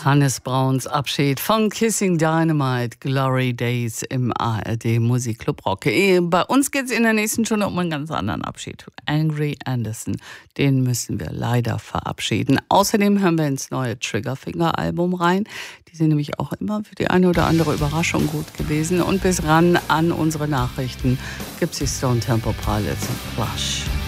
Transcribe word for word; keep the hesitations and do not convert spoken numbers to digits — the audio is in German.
Hannes Brauns Abschied von Kissing Dynamite, Glory Days im A R D Musikclub Rock. Bei uns geht es in der nächsten Stunde um einen ganz anderen Abschied. Angry Anderson, den müssen wir leider verabschieden. Außerdem hören wir ins neue Triggerfinger-Album rein. Die sind nämlich auch immer für die eine oder andere Überraschung gut gewesen. Und bis ran an unsere Nachrichten gibt es die Stone Temple Pilots und Clash.